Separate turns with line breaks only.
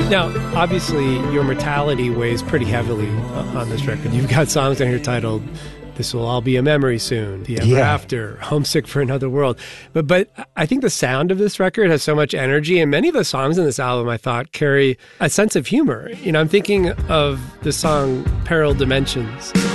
Now, obviously, your mortality weighs pretty heavily on this record. You've got songs on here titled This Will All Be a Memory Soon, The Ever After, Homesick for Another World. But I think the sound of this record has so much energy, and many of the songs in this album, I thought, carry a sense of humor. I'm thinking of the song Parallel Dimensions.